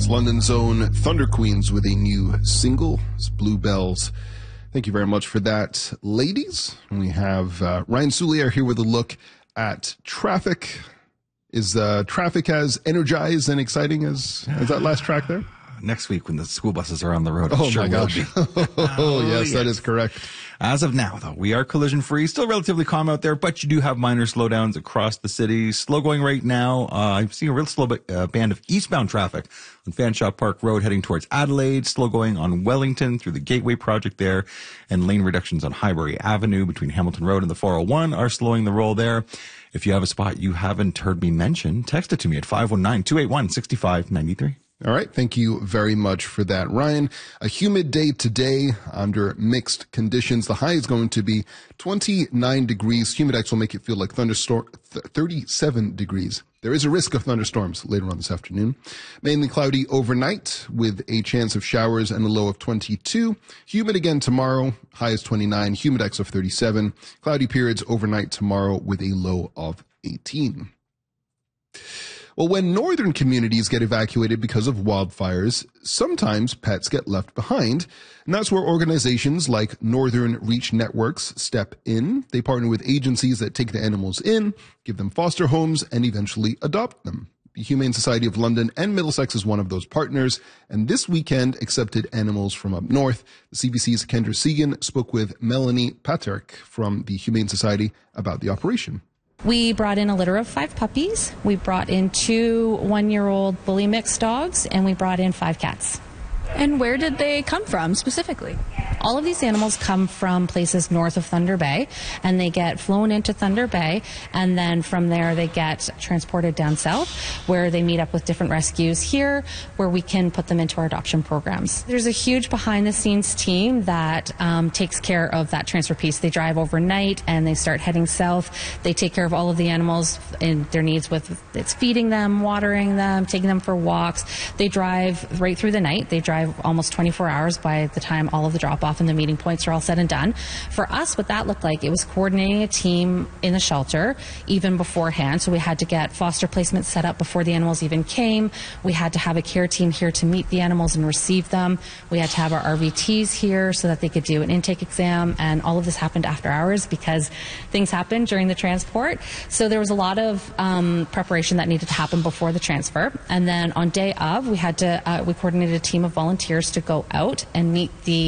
It's London's own Thunder Queens with a new single. It's Bluebells. Thank you very much for that, ladies. We have Ryan Soulier here with a look at traffic. Is traffic as energized and exciting as that last track there? Next week when the school buses are on the road. Oh, sure my gosh. Yes, that is correct. As of now, though, we are collision free. Still relatively calm out there, but you do have minor slowdowns across the city. Slow going right now. I'm seeing a real slow band of eastbound traffic on Fanshawe Park Road heading towards Adelaide. Slow going on Wellington through the Gateway project there. And lane reductions on Highbury Avenue between Hamilton Road and the 401 are slowing the roll there. If you have a spot you haven't heard me mention, text it to me at 519-281-6593. All right. Thank you very much for that, Ryan. A humid day today under mixed conditions. The high is going to be 29 degrees. Humidex will make it feel like 37 degrees. There is a risk of thunderstorms later on this afternoon. Mainly cloudy overnight with a chance of showers and a low of 22. Humid again tomorrow. High is 29. Humidex of 37. Cloudy periods overnight tomorrow with a low of 18. Well, when northern communities get evacuated because of wildfires, sometimes pets get left behind. And that's where organizations like Northern Reach Networks step in. They partner with agencies that take the animals in, give them foster homes, and eventually adopt them. The Humane Society of London and Middlesex is one of those partners, and this weekend accepted animals from up north. The CBC's Kendra Segan spoke with Melanie Patrick from the Humane Society about the operation. We brought in a litter of 5 puppies. We brought in 2 one-year-old bully mix dogs, and we brought in 5 cats. And where did they come from specifically? All of these animals come from places north of Thunder Bay, and they get flown into Thunder Bay, and then from there they get transported down south, where they meet up with different rescues here, where we can put them into our adoption programs. There's a huge behind-the-scenes team that takes care of that transfer piece. They drive overnight, and they start heading south. They take care of all of the animals and their needs with it's feeding them, watering them, taking them for walks. They drive right through the night. They drive almost 24 hours by the time all of the drop-off and the meeting points are all said and done. For us, what that looked like, it was coordinating a team in the shelter even beforehand. So we had to get foster placement set up before the animals even came. We had to have a care team here to meet the animals and receive them. We had to have our RVTs here so that they could do an intake exam, and all of this happened after hours because things happened during the transport. So there was a lot of preparation that needed to happen before the transfer. And then on day of, we had to we coordinated a team of volunteers to go out and meet the